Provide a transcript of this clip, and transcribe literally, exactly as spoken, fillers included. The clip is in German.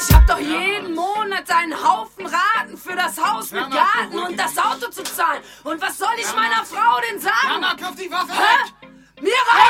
Ich hab doch jeden Monat einen Haufen Raten für das Haus mit Garten und das Auto zu zahlen. Und was soll ich meiner Frau denn sagen? Mama, kauf die Waffe Hä? weg! Mir reicht